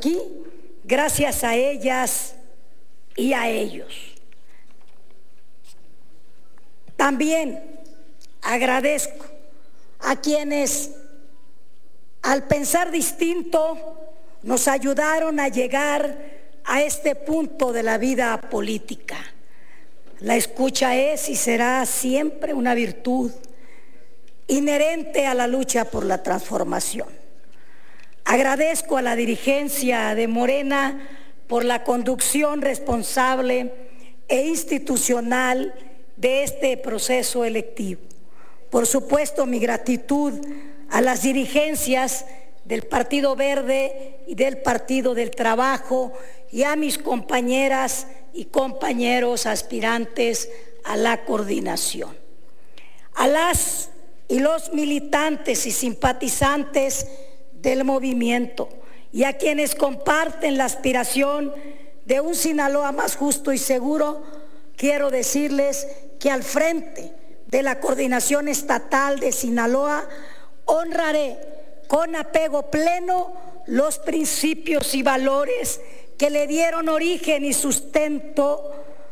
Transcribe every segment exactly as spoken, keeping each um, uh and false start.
aquí gracias a ellas y a ellos. También agradezco a quienes, al pensar distinto, nos ayudaron a llegar a este punto de la vida política. La escucha es y será siempre una virtud inherente a la lucha por la transformación. Agradezco a la dirigencia de Morena por la conducción responsable e institucional de este proceso electivo. Por supuesto, mi gratitud a las dirigencias del Partido Verde y del Partido del Trabajo y a mis compañeras y compañeros aspirantes a la coordinación. A las y los militantes y simpatizantes del movimiento y a quienes comparten la aspiración de un Sinaloa más justo y seguro, quiero decirles que al frente de la coordinación estatal de Sinaloa honraré con apego pleno los principios y valores que le dieron origen y sustento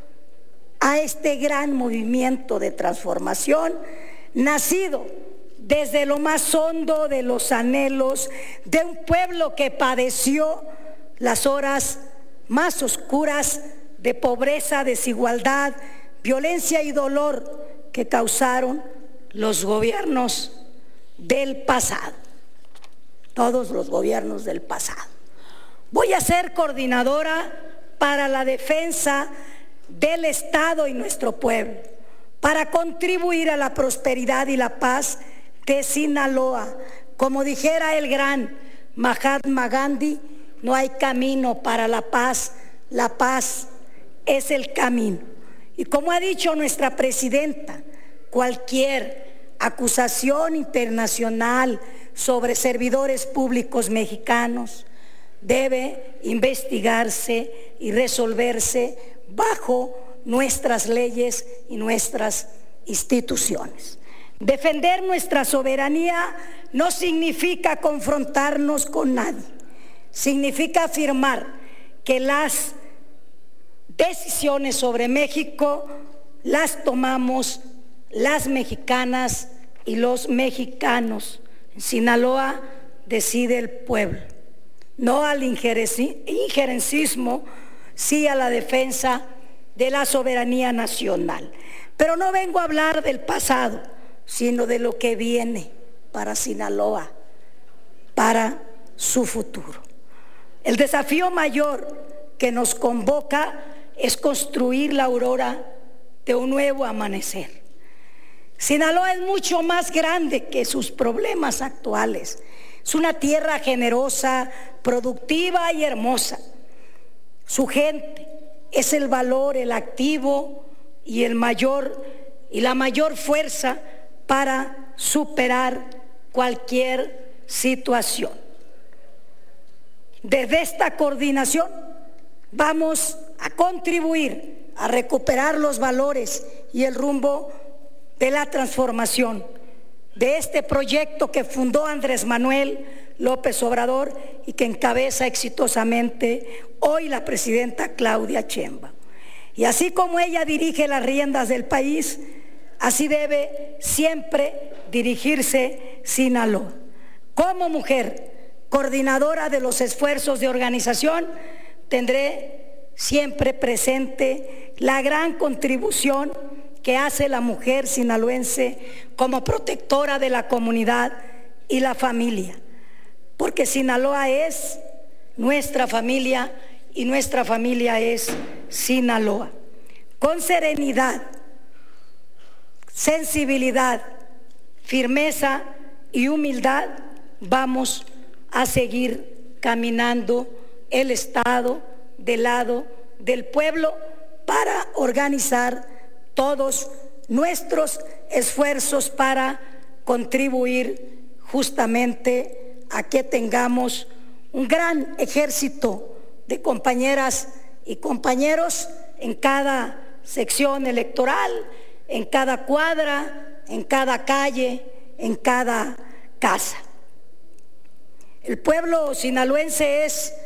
a este gran movimiento de transformación, nacido desde lo más hondo de los anhelos de un pueblo que padeció las horas más oscuras de pobreza, desigualdad, violencia y dolor que causaron los gobiernos del pasado, todos los gobiernos del pasado. Voy a ser coordinadora para la defensa del Estado y nuestro pueblo, para contribuir a la prosperidad y la paz de Sinaloa. Como dijera el gran Mahatma Gandhi, no hay camino para la paz, la paz es el camino. Y como ha dicho nuestra presidenta, cualquier acusación internacional sobre servidores públicos mexicanos debe investigarse y resolverse bajo nuestras leyes y nuestras instituciones. Defender nuestra soberanía no significa confrontarnos con nadie, significa afirmar que las decisiones sobre México las tomamos las mexicanas y los mexicanos. En Sinaloa decide el pueblo, no al injerencismo, sí a la defensa de la soberanía nacional. Pero no vengo a hablar del pasado, sino de lo que viene para Sinaloa, para su futuro. El desafío mayor que nos convoca es construir la aurora de un nuevo amanecer. Sinaloa es mucho más grande que sus problemas actuales. Es una tierra generosa, productiva y hermosa. Su gente es el valor, el activo y el mayor y la mayor fuerza para superar cualquier situación. Desde esta coordinación vamos a contribuir a recuperar los valores y el rumbo de la transformación de este proyecto que fundó Andrés Manuel López Obrador y que encabeza exitosamente hoy la presidenta Claudia Sheinbaum. Y así como ella dirige las riendas del país, así debe siempre dirigirse Sinaloa. Como mujer, coordinadora de los esfuerzos de organización, tendré siempre presente la gran contribución que hace la mujer sinaloense como protectora de la comunidad y la familia, porque Sinaloa es nuestra familia y nuestra familia es Sinaloa. Con serenidad, sensibilidad, firmeza y humildad vamos a seguir caminando el Estado del lado del pueblo para organizar todos nuestros esfuerzos para contribuir justamente a que tengamos un gran ejército de compañeras y compañeros en cada sección electoral, en cada cuadra, en cada calle, en cada casa. El pueblo sinaloense es